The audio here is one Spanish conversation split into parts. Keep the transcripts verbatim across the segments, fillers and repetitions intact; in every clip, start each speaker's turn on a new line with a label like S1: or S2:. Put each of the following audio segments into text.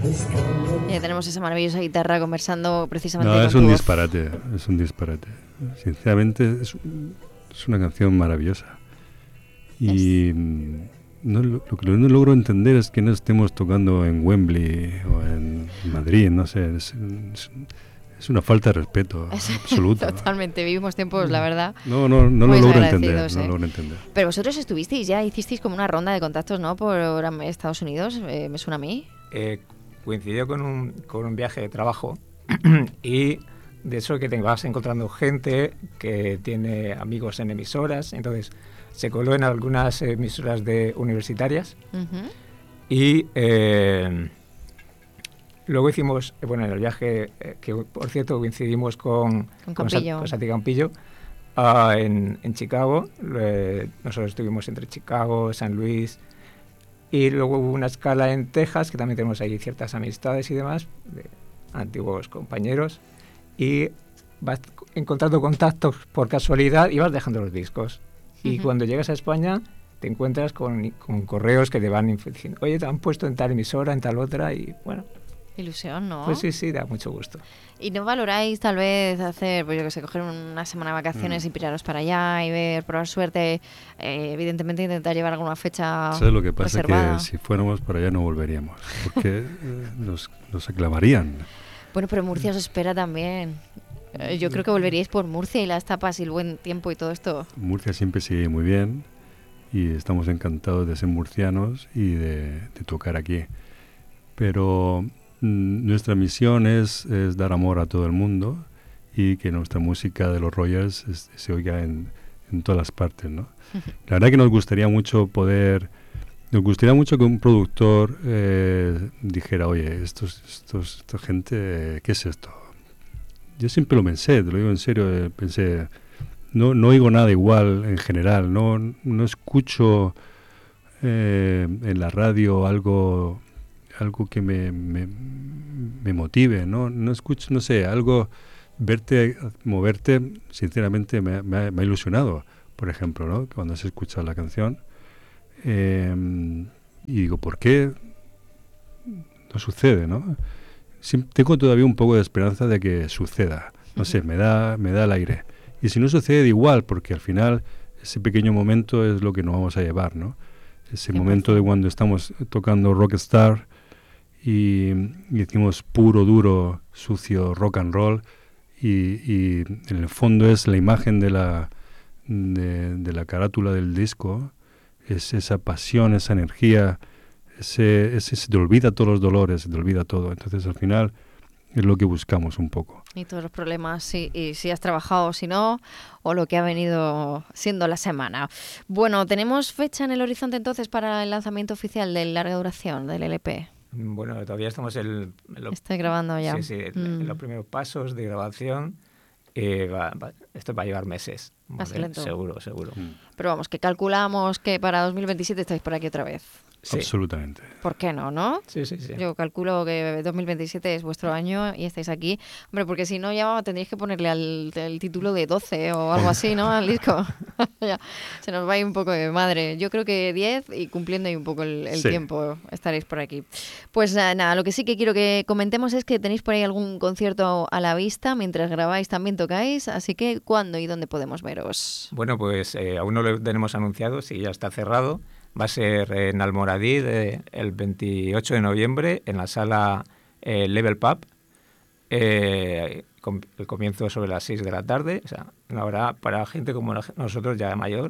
S1: Ya tenemos esa maravillosa guitarra conversando precisamente
S2: No,
S1: con
S2: es un
S1: tu voz.
S2: disparate, es un disparate. Sinceramente, es, es una canción maravillosa. Y no, lo, lo que no logro entender es que no estemos tocando en Wembley o en Madrid, no sé, es, es, es una falta de respeto absoluta.
S1: Totalmente, vivimos tiempos, la verdad.
S2: No, no, no lo
S1: muy
S2: logro entender,
S1: agradecidos,
S2: no
S1: ¿eh?
S2: lo logro entender.
S1: Pero vosotros estuvisteis ya, hicisteis como una ronda de contactos, ¿no? Por Estados Unidos, eh, me suena a mí.
S3: Eh, coincidió con un, con un viaje de trabajo y de eso que te vas encontrando gente que tiene amigos en emisoras, entonces se coló en algunas emisoras de universitarias uh-huh. y eh, luego hicimos, bueno, en el viaje, eh, que por cierto coincidimos con,
S1: con, Campillo.
S3: con, con Santi Campillo uh, en, en Chicago, eh, nosotros estuvimos entre Chicago, San Luis, y luego hubo una escala en Texas, que también tenemos ahí ciertas amistades y demás, de antiguos compañeros, y vas encontrando contactos por casualidad y vas dejando los discos. Uh-huh. Y cuando llegas a España te encuentras con, con correos que te van diciendo, oye, te han puesto en tal emisora, en tal otra, y bueno...
S1: Ilusión, ¿no?
S3: Pues sí, sí, da mucho gusto.
S1: ¿Y no valoráis tal vez hacer, pues yo que sé, coger una semana de vacaciones mm. y piraros para allá y ver, probar suerte? Eh, evidentemente intentar llevar alguna fecha
S2: ¿Sabes lo que pasa?
S1: reservada?
S2: Que si fuéramos para allá no volveríamos, porque eh, nos, nos aclamarían.
S1: Bueno, pero Murcia os espera también. Eh, yo creo que volveríais por Murcia y las tapas y el buen tiempo y todo esto.
S2: Murcia siempre sigue muy bien y estamos encantados de ser murcianos y de, de tocar aquí. Pero... nuestra misión es, es dar amor a todo el mundo y que nuestra música de los Royals es, se oiga en, en todas las partes, ¿no? La verdad que nos gustaría mucho poder, nos gustaría mucho que un productor eh, dijera, oye, estos, estos, esta gente, ¿qué es esto? Yo siempre lo pensé, te lo digo en serio, eh, pensé, no, no oigo nada igual en general, no, no escucho eh, en la radio algo... algo que me, me, me motive, ¿no? No escucho, no sé, algo, verte, moverte, sinceramente me, me, ha, me ha ilusionado, por ejemplo, ¿no? Cuando has escuchado la canción eh, y digo, ¿por qué no sucede, no? Sí, tengo todavía un poco de esperanza de que suceda, no sé, me da, me da el aire. Y si no sucede, igual, porque al final ese pequeño momento es lo que nos vamos a llevar, ¿no? Ese momento de cuando estamos tocando Rockstar y, y hicimos puro, duro, sucio rock and roll y, y en el fondo es la imagen de la, de, de la carátula del disco, es esa pasión, esa energía, ese, ese, se te olvida todos los dolores, se te olvida todo. Entonces al final es lo que buscamos un poco.
S1: Y todos los problemas, sí, y si has trabajado, si no, o lo que ha venido siendo la semana. Bueno, ¿tenemos fecha en el horizonte entonces para el lanzamiento oficial de larga duración del L P?
S3: Bueno, todavía estamos en... en lo,
S1: Estoy grabando ya.
S3: Sí, sí,
S1: mm.
S3: en los primeros pasos de grabación. Eh, va, va, esto va a llevar meses. ¿Vale? Seguro, seguro. Mm.
S1: Pero vamos, que calculamos que para dos mil veintisiete estáis por aquí otra vez.
S2: Sí. Absolutamente.
S1: ¿Por qué no, no?
S3: Sí, sí, sí.
S1: Yo calculo que dos mil veintisiete es vuestro año y estáis aquí. Hombre, porque si no ya tendréis que ponerle al el título de doce o algo así, ¿no? Al disco. Ya, se nos va a ir un poco de madre. Yo creo que diez y cumpliendo ahí un poco el, el sí. tiempo estaréis por aquí. Pues nada, lo que sí que quiero que comentemos es que tenéis por ahí algún concierto a la vista. Mientras grabáis también tocáis. Así que, ¿cuándo y dónde podemos veros?
S3: Bueno, pues eh, aún no lo tenemos anunciado, sí, ya está cerrado. Va a ser en Almoradí eh, el veintiocho de noviembre en la sala eh, Level Pub. Eh, com- el comienzo sobre las seis de la tarde. O sea, una hora para gente como la, nosotros ya mayor.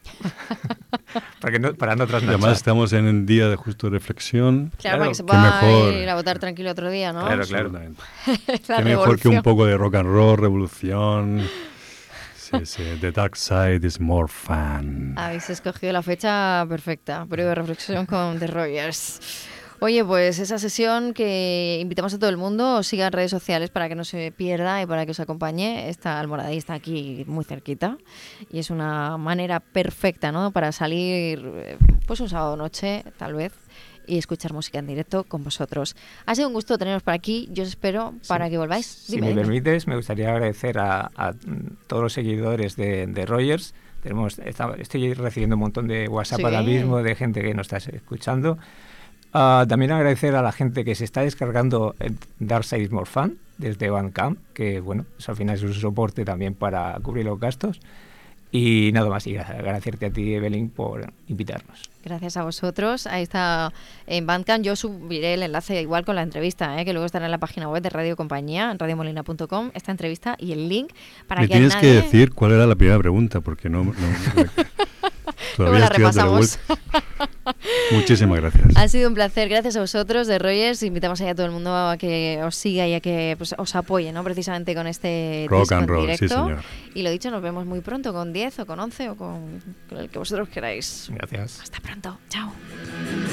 S3: para, que no, para no trasnochar.
S2: Además estamos en un día de justo reflexión.
S1: Claro, claro, para que se pueda mejor... ir a votar tranquilo otro día, ¿no?
S3: Claro, claro.
S2: Qué mejor que un poco de rock and roll, revolución... Sí, sí, The Dark Side is more fun.
S1: Habéis escogido la fecha perfecta, periodo de reflexión con The Royals. Oye, pues esa sesión que invitamos a todo el mundo, os siga en redes sociales para que no se pierda y para que os acompañe. Está Almoradí, está aquí muy cerquita y es una manera perfecta, ¿no? Para salir pues un sábado noche, tal vez, y escuchar música en directo con vosotros. Ha sido un gusto teneros por aquí. Yo os espero para
S3: sí.
S1: que volváis.
S3: Si
S1: Dime,
S3: me
S1: dime.
S3: permites, me gustaría agradecer a, a todos los seguidores de, de Rogers. Tenemos, está, estoy recibiendo un montón de WhatsApp sí. ahora mismo de gente que nos está escuchando. Uh, también agradecer a la gente que se está descargando Dark Side is More Fun desde Bandcamp, que bueno, eso al final es un soporte también para cubrir los gastos. Y nada más, y agradecerte a ti, Evelyn, por invitarnos.
S1: Gracias a vosotros. Ahí está en Bandcamp. Yo subiré el enlace igual con la entrevista, ¿eh? Que luego estará en la página web de Radio Compañía, radio molina punto com, esta entrevista y el link para
S2: Me
S1: que
S2: tienes
S1: nadie...
S2: que decir cuál era la primera pregunta, porque no... no, no
S1: Luego la repasamos.
S2: Muchísimas gracias.
S1: Ha sido un placer. Gracias a vosotros de Rogers. Invitamos a todo el mundo a que os siga y a que pues, os apoye, ¿no? Precisamente con este
S2: Rock
S1: disco
S2: and
S1: en
S2: roll,
S1: directo.
S2: sí, señor.
S1: Y lo dicho, nos vemos muy pronto con diez o con once o con, con el que vosotros queráis.
S3: Gracias.
S1: Hasta pronto. Chao.